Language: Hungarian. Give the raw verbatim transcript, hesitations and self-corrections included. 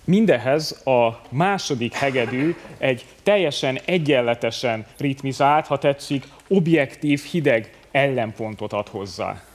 Mindehhez a második hegedű egy teljesen egyenletesen ritmizált, ha tetszik, objektív, hideg ellenpontot ad hozzá.